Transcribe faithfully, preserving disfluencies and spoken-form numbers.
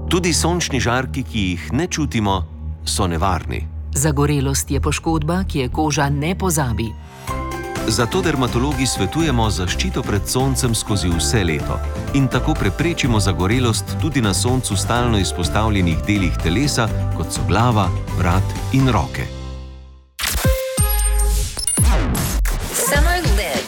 Tudi sončni žarki, ki jih ne čutimo, so nevarni. Zagorelost je poškodba, ki je koža ne pozabi. Zato dermatologi svetujemo zaščito pred soncem skozi vse leto in tako preprečimo zagorelost tudi na soncu stalno izpostavljenih delih telesa, kot so glava, vrat in roke.